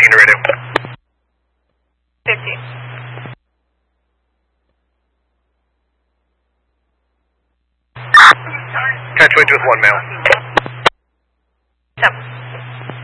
15 to radio. 15. Catch winch with 1 male.